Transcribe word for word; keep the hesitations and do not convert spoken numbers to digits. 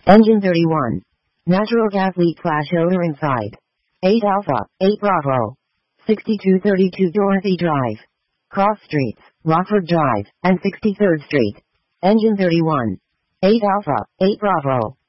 Engine thirty-one. Natural gas leak flash odor inside. eight Alpha, eight Bravo. sixty-two thirty-two Dorothy Drive. Cross Streets, Rockford Drive, and sixty-third Street. Engine thirty-one. eight Alpha, eight Bravo.